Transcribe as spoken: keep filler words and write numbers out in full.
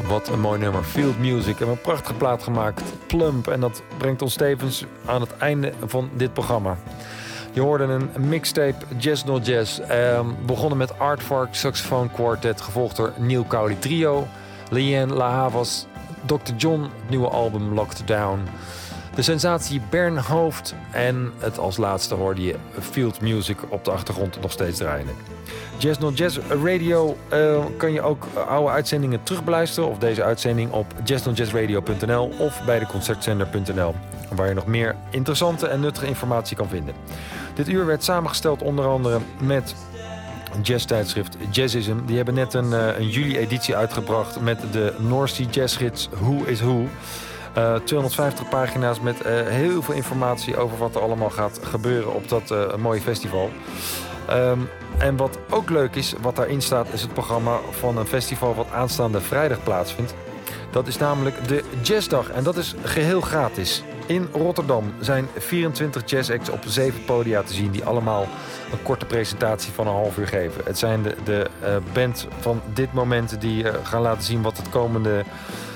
Wat een mooi nummer. Field Music. We hebben een prachtige plaat gemaakt. Plump. En dat brengt ons tevens aan het einde van dit programma. Je hoorde een mixtape Jazz Not Jazz. Eh, begonnen met Aardvark Saxophone Quartet. Gevolgd door Neil Cowley Trio. Leanne La Havas. dokter John. Het nieuwe album Locked Down. De sensatie Bern Hoofd. En het als laatste hoorde je Field Music op de achtergrond nog steeds draaien. Jazz Not Jazz Radio uh, kan je ook oude uitzendingen terugbeluisteren. Of deze uitzending op jazz not jazz radio punt n l of bij de concertzender punt n l. Waar je nog meer interessante en nuttige informatie kan vinden. Dit uur werd samengesteld onder andere met jazztijdschrift Jazzism. Die hebben net een, uh, een juli-editie uitgebracht met de North Sea Jazzgids Who is Who. Uh, tweehonderdvijftig pagina's met uh, heel veel informatie over wat er allemaal gaat gebeuren op dat uh, mooie festival. Um, en wat ook leuk is, wat daarin staat, is het programma van een festival wat aanstaande vrijdag plaatsvindt. Dat is namelijk de Jazzdag en dat is geheel gratis. In Rotterdam zijn vierentwintig jazzacts op zeven podia te zien die allemaal een korte presentatie van een half uur geven. Het zijn de, de uh, band van dit moment die uh, gaan laten zien wat het komende